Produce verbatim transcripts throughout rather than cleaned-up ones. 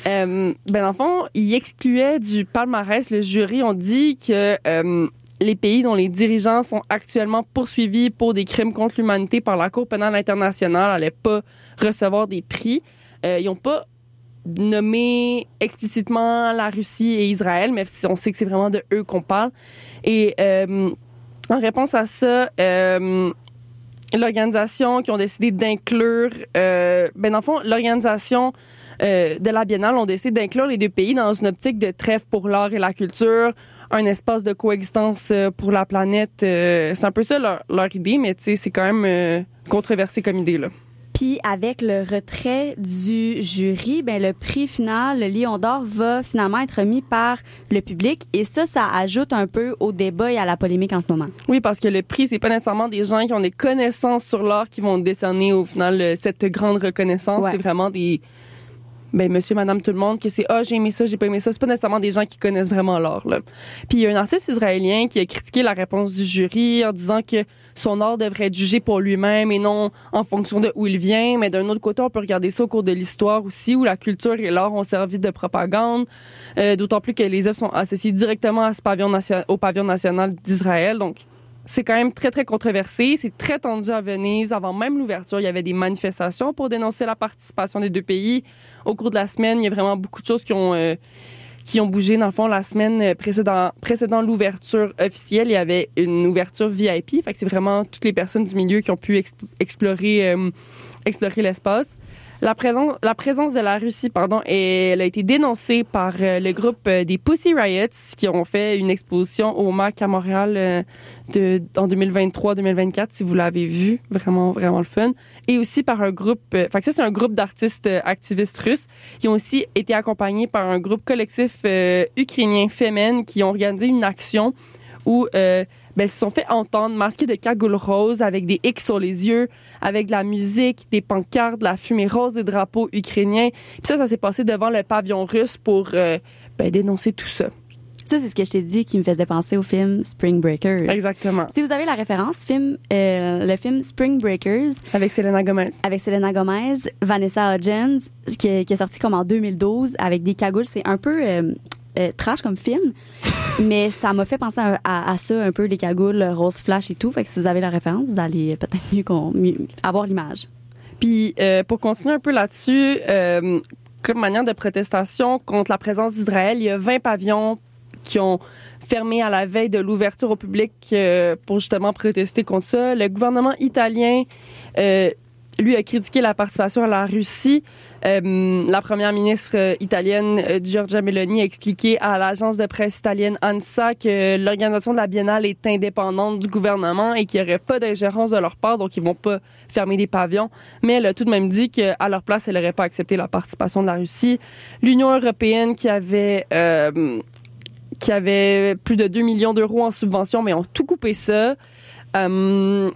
Euh, ben, dans le fond, il excluait du palmarès, le jury ont dit que euh, les pays dont les dirigeants sont actuellement poursuivis pour des crimes contre l'humanité par la Cour pénale internationale n'allaient pas recevoir des prix. Euh, ils n'ont pas nommé explicitement la Russie et Israël, mais on sait que c'est vraiment de eux qu'on parle. Et euh, en réponse à ça, euh, l'organisation qui ont décidé d'inclure, euh, ben dans le fond, l'organisation euh, de la Biennale ont décidé d'inclure les deux pays dans une optique de trêve pour l'art et la culture, un espace de coexistence pour la planète. Euh, c'est un peu ça leur, leur idée, mais tu sais, c'est quand même euh, controversé comme idée, là. Puis avec le retrait du jury, ben le prix final, le Lion d'or, va finalement être remis par le public. Et ça, ça ajoute un peu au débat et à la polémique en ce moment. Oui, parce que le prix, c'est pas nécessairement des gens qui ont des connaissances sur l'art qui vont décerner au final cette grande reconnaissance. Ouais. C'est vraiment des... ben monsieur, madame, tout le monde, que c'est « Ah, oh, j'ai aimé ça, j'ai pas aimé ça ». C'est pas nécessairement des gens qui connaissent vraiment l'art, là. Puis il y a un artiste israélien qui a critiqué la réponse du jury en disant que son art devrait être jugé pour lui-même et non en fonction de où il vient. Mais d'un autre côté, on peut regarder ça au cours de l'histoire aussi, où la culture et l'art ont servi de propagande, euh, d'autant plus que les œuvres sont associées directement à ce pavillon nation- au pavillon national d'Israël. Donc, c'est quand même très, très controversé. C'est très tendu à Venise. Avant même l'ouverture, il y avait des manifestations pour dénoncer la participation des deux pays. Au cours de la semaine, il y a vraiment beaucoup de choses qui ont... Euh, qui ont bougé. Dans le fond, la semaine précédant, précédant l'ouverture officielle, il y avait une ouverture V I P. Fait que c'est vraiment toutes les personnes du milieu qui ont pu exp- explorer, euh, explorer l'espace. La, présence, la présence de la Russie, pardon, elle a été dénoncée par euh, le groupe euh, des Pussy Riots qui ont fait une exposition au M A C à Montréal euh, de, en deux mille vingt-trois deux mille vingt-quatre, si vous l'avez vu. Vraiment, vraiment le fun. Et aussi par un groupe... Euh, fait que ça, c'est un groupe d'artistes euh, activistes russes qui ont aussi été accompagnés par un groupe collectif euh, ukrainien Femen qui ont organisé une action où... Euh, ben, ils se sont fait entendre masqués de cagoules roses avec des X sur les yeux, avec de la musique, des pancartes, de la fumée rose, des drapeaux ukrainiens. Puis ça, ça s'est passé devant le pavillon russe pour euh, ben, dénoncer tout ça. Ça, c'est ce que je t'ai dit qui me faisait penser au film Spring Breakers. Exactement. Si vous avez la référence, film, euh, le film Spring Breakers. Avec Selena Gomez. Avec Selena Gomez, Vanessa Hudgens, qui est, qui est sorti comme en deux mille douze avec des cagoules. C'est un peu... Euh, Euh, trash comme film, mais ça m'a fait penser à, à, à ça un peu, les cagoules, rose flash et tout. Fait que si vous avez la référence, vous allez peut-être mieux, qu'on, mieux avoir l'image. Puis euh, pour continuer un peu là-dessus, euh, comme manière de protestation contre la présence d'Israël, il y a vingt pavillons qui ont fermé à la veille de l'ouverture au public euh, pour justement protester contre ça. Le gouvernement italien, euh, lui, a critiqué la participation à la Russie. Euh, la première ministre euh, italienne, euh, Giorgia Meloni, a expliqué à l'agence de presse italienne ANSA que l'organisation de la Biennale est indépendante du gouvernement et qu'il n'y aurait pas d'ingérence de leur part, donc ils vont pas fermer des pavillons. Mais elle a tout de même dit qu'à leur place, elle n'aurait pas accepté la participation de la Russie. L'Union européenne, qui avait... Euh, qui avait plus de deux millions d'euros en subventions, mais ont tout coupé ça. Euh,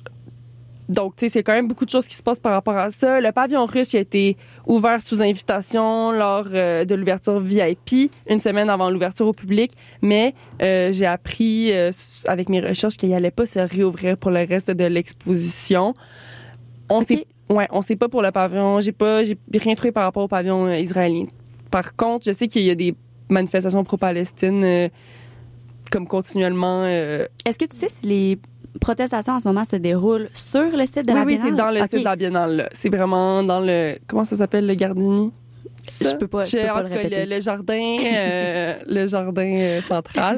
Donc, tu sais, c'est quand même beaucoup de choses qui se passent par rapport à ça. Le pavillon russe a été ouvert sous invitation lors euh, de l'ouverture V I P, une semaine avant l'ouverture au public. Mais euh, j'ai appris euh, avec mes recherches qu'il n'allait pas se réouvrir pour le reste de l'exposition. On okay. sait, ouais, on sait pas pour le pavillon. J'ai pas, j'ai rien trouvé par rapport au pavillon euh, israélien. Par contre, je sais qu'il y a des manifestations pro-Palestine euh, comme continuellement. Euh... Est-ce que tu sais si les protestations en ce moment se déroulent sur le site de oui, la oui, Biennale? Oui, c'est dans le okay. site de la Biennale. Là. C'est vraiment dans le... Comment ça s'appelle, le Gardini? Ça? Je peux pas, je peux pas en le tout cas, répéter. Le, le jardin, euh, le jardin euh, central.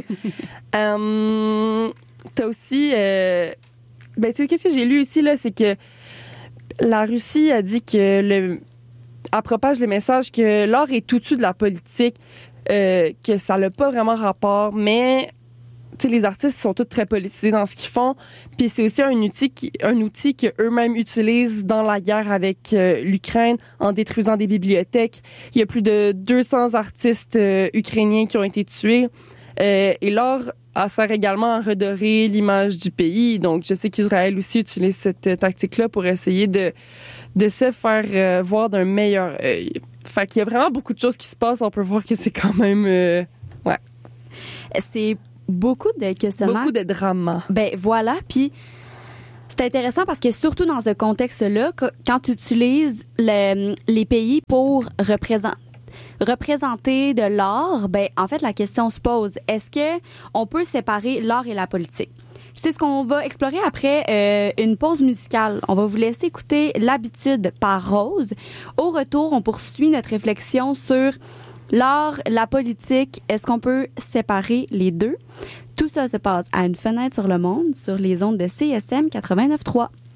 um, t'as aussi... Euh, ben, tu sais, qu'est-ce que j'ai lu ici, là, c'est que la Russie a dit que... le elle propage le message que l'art est au-dessus de la politique, euh, que ça n'a pas vraiment rapport, mais... T'sais, les artistes sont tous très politisés dans ce qu'ils font. Puis c'est aussi un outil, qui, un outil qu'eux-mêmes utilisent dans la guerre avec euh, l'Ukraine en détruisant des bibliothèques. Il y a plus de deux cents artistes euh, ukrainiens qui ont été tués. Euh, et l'art sert également à redorer l'image du pays. Donc, je sais qu'Israël aussi utilise cette tactique-là pour essayer de, de se faire euh, voir d'un meilleur œil. Fait qu'il y a vraiment beaucoup de choses qui se passent. On peut voir que c'est quand même... Euh, ouais. C'est... Beaucoup de questionnements. Beaucoup de drama. Ben voilà, puis c'est intéressant parce que surtout dans ce contexte-là, quand tu utilises le, les pays pour représenter, représenter de l'art, ben en fait la question se pose, est-ce que on peut séparer l'art et la politique? C'est ce qu'on va explorer après euh, une pause musicale. On va vous laisser écouter L'habitude par Rose. Au retour, on poursuit notre réflexion sur l'art, la politique. Est-ce qu'on peut séparer les deux? Tout ça se passe à Une fenêtre sur le monde sur les ondes de C S M quatre-vingt-neuf trois.